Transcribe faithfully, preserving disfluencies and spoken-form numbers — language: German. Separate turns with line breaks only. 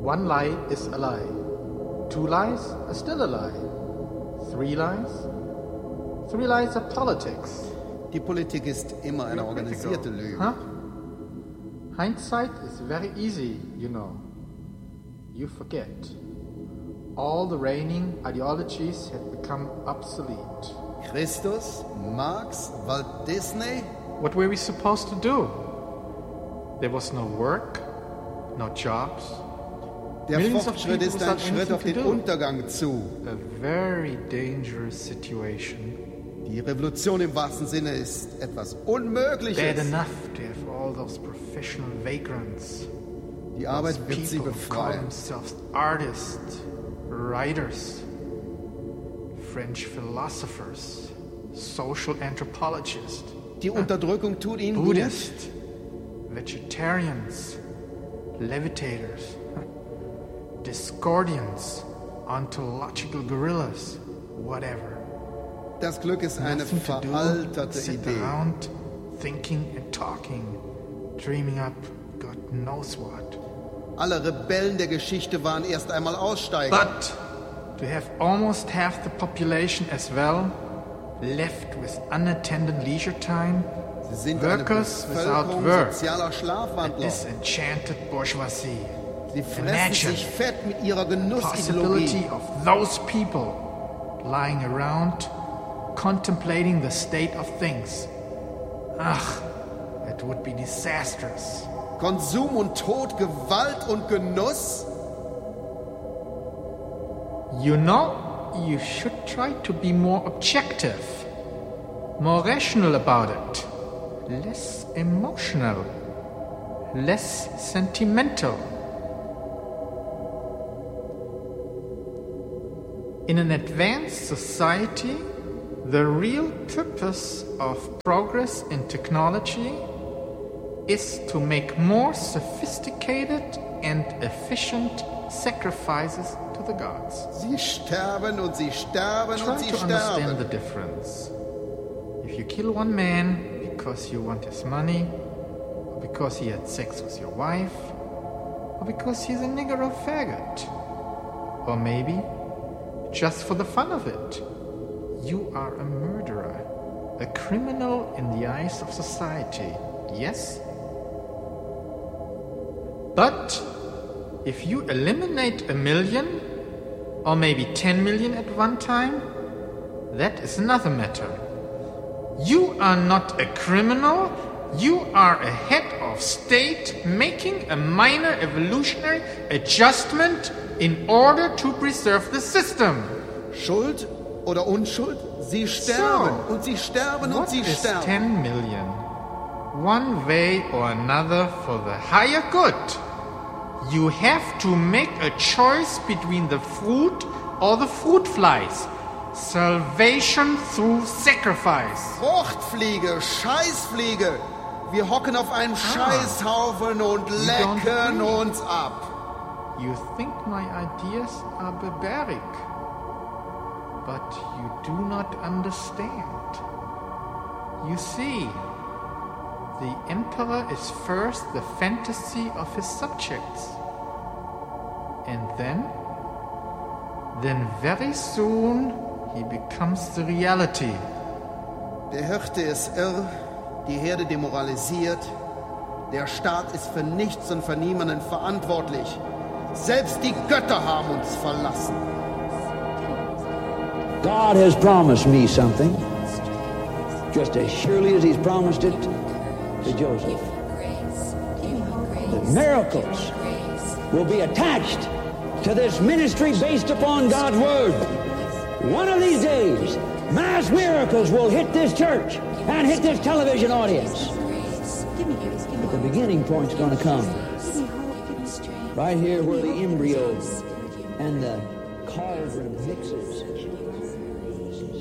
One lie is a lie. Two lies are still a lie. Three lies? Three lies are politics.
Die Politik ist immer eine organisierte Lüge.
Huh? Hindsight is very easy, you know. You forget. All the reigning ideologies had become obsolete.
Christus, Marx, Walt Disney.
What were we supposed to do? There was no work, no jobs.
Der
Millions of
Fortschritt
people
ist ein
without
Schritt
anything
auf
to
den
do.
Untergang zu.
A very dangerous situation.
Die Revolution im wahrsten Sinne ist etwas
Bad
Unmögliches.
enough to have all those professional vagrants.
Die Arbeit
Those
wird sie
people who call
befreien.
themselves artists, writers, French philosophers, social anthropologists,
Die Unterdrückung tut ihnen gut.
Buddhists, vegetarians, levitators, Discordians, ontological gorillas, whatever.
Das Glück ist eine
Nothing to do,
veralterte
sit
Idee.
around, thinking and talking, dreaming up God knows what.
Alle Rebellen der Geschichte waren erst einmal Aussteiger.
But to have almost half the population as well left with unattended leisure time,
Sie sind eine
workers without
Bevölkerung
work,
sozialer
a
Schlafwandler.
disenchanted bourgeoisie.
Sie fressen
Imagine
sich fett mit ihrer Genussideologie.
Possibility of those people lying around contemplating the state of things. Ach, it would be disastrous.
Konsum und Tod, Gewalt und Genuss.
You know, you should try to be more objective, more rational about it, less emotional, less sentimental. In an advanced society, the real purpose of progress in technology is to make more sophisticated and efficient sacrifices to the gods.
Sie sterben und sie sterben
Try
und sie
to understand
sterben.
the difference. If you kill one man because you want his money, or because he had sex with your wife, or because he's a nigger or faggot, or maybe just for the fun of it, you are a murderer, a criminal in the eyes of society, yes? But if you eliminate a million, or maybe ten million at one time, that is another matter. You are not a criminal, you are a head of state making a minor evolutionary adjustment in order to preserve the system.
Schuld oder Unschuld? Sie sterben
So,
und sie sterben und
What
sie
is
sterben.
ten million? One way or another for the higher good. You have to make a choice between the fruit or the fruit flies. Salvation through sacrifice.
Fruchtfliege, Scheißfliege. Wir hocken auf einem Scheißhaufen und lecken
agree.
uns ab.
You think my ideas are barbaric, but you do not understand. You see, the emperor is first the fantasy of his subjects. And then, then very soon he becomes the reality.
Der Hirte ist irr, die Herde demoralisiert. Der Staat ist für nichts und für niemanden verantwortlich. Selbst die Götter haben uns verlassen.
God has promised me something, just as surely as he's promised it to Joseph. The miracles will be attached to this ministry based upon God's word. One of these days, mass miracles will hit this church and hit this television audience. But the beginning point's going to come right here where the embryo and the cauldron mixes.